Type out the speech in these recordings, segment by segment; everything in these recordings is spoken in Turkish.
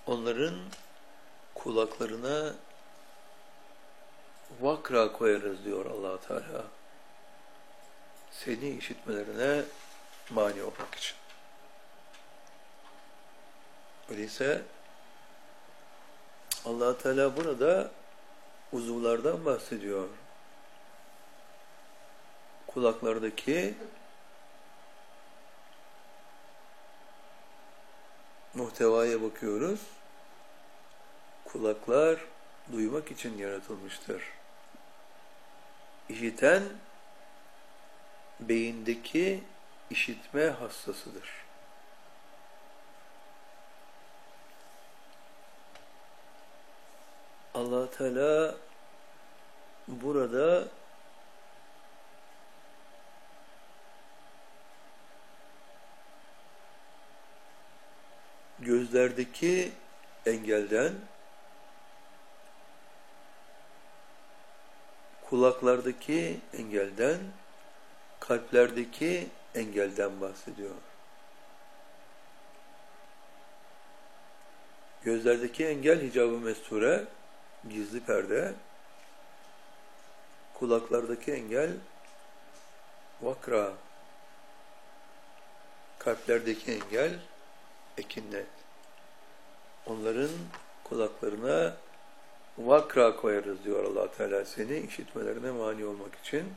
onların kulaklarına vakra koyarız diyor Allah Teala. Seni işitmelerine mani olmak için. Öyleyse Allah Teala burada uzuvlardan bahsediyor. Kulaklardaki muhtevaya bakıyoruz. Kulaklar duymak için yaratılmıştır. İşiten beyindeki işitme hassasıdır. Allah Teala burada gözlerdeki engelden, kulaklardaki engelden, kalplerdeki engelden bahsediyor. Gözlerdeki engel hicab-ı mesture, gizli perde, kulaklardaki engel vakra, kalplerdeki engel ekinnet. Onların kulaklarına vakra koyarız diyor Allah Teala, seni işitmelerine mani olmak için.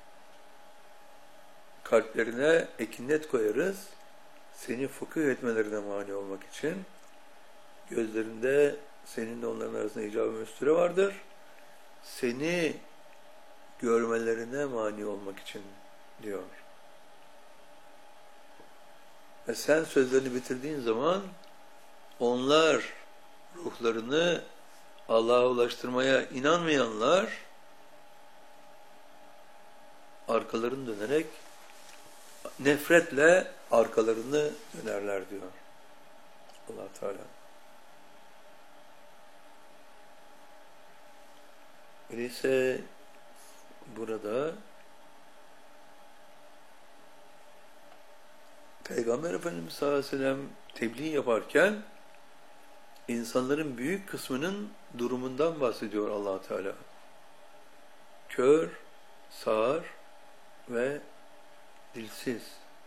Kalplerine ekinnet koyarız, seni fıkıh etmelerine mani olmak için. Gözlerinde seninle onların arasında icab-ı mesture vardır. Seni görmelerine mani olmak için diyor. Ve sen sözlerini bitirdiğin zaman onlar ruhlarını Allah'a ulaştırmaya inanmayanlar arkalarını dönerek nefretle arkalarını dönerler diyor Allah Teala. Öyleyse burada Peygamber Efendimiz sallallahu aleyhi ve sellem tebliğ yaparken insanların büyük kısmının durumundan bahsediyor Allah Teala. Kör, sağır ve dilsiz.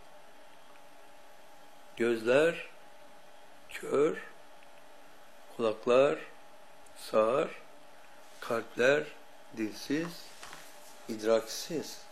Gözler kör, kulaklar sağır, kalpler dilsiz, idraksiz.